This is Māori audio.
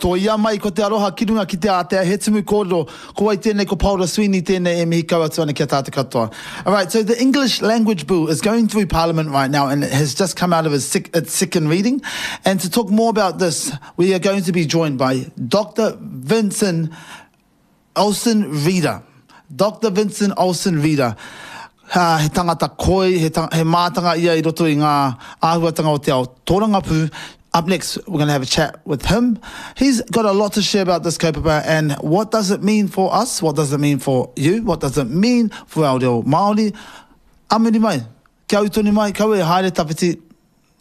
To ia mai ko te aroha kirunga ki te Atea, he tumu kōrero, ko ai tēnei ko Paula Sweeney tēnei e mihi kaua tuana ki a tātou katoa. All right, so the English language bill is going through Parliament right now and it has just come out of its second reading. And to talk more about this, we are going to be joined by Dr. Vincent Olsen-Rieder. Dr. Vincent Olsen-Rieder. He tangata koi, he mātanga ia I roto I ngā āhuatanga o te ao tōrangapū. Up next, we're going to have a chat with him. He's got a lot to share about this kaupapa and what does it mean for us? What does it mean for you? What does it mean for our reo Māori? Amiri mai, kia utoni mai, kaua e haere tawhiti